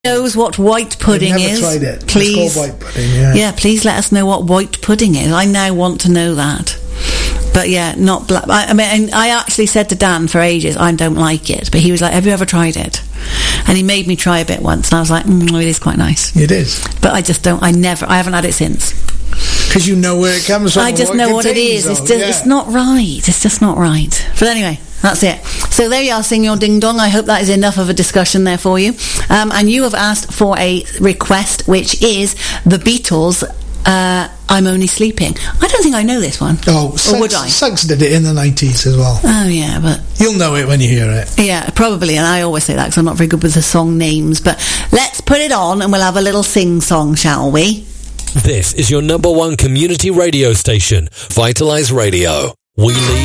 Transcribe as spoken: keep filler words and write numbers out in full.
knows what white pudding I've never is, tried it. please. It's called white pudding, yeah. Yeah, please let us know what white pudding is. I now want to know that. But yeah, not black. I, I mean, I actually said to Dan for ages, I don't like it. But he was like, have you ever tried it? And he made me try a bit once, and I was like, mm, it is quite nice. It is. But I just don't, I never, I haven't had it since. Because you know where it comes from. I just what know it what it is. though. It's just, yeah. it's not right. It's just not right. But anyway, that's it. So there you are, Sing Your Ding Dong. I hope that is enough of a discussion there for you. Um, and you have asked for a request, which is the Beatles, uh, I'm Only Sleeping. I don't think I know this one. Oh, or Suggs, would I? Suggs did it in the nineties as well. Oh, yeah, but... You'll know it when you hear it. Yeah, probably, and I always say that because I'm not very good with the song names. But let's put it on and we'll have a little sing-song, shall we? This is your number one community radio station, Vitalise Radio. We lead